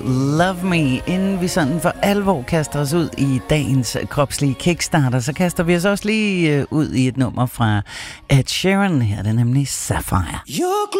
Love Me. Inden vi sådan for alvor kaster os ud i dagens kropslige kickstarter, så kaster vi os også lige ud i et nummer fra Ed Sheeran. Her er det nemlig Sapphire.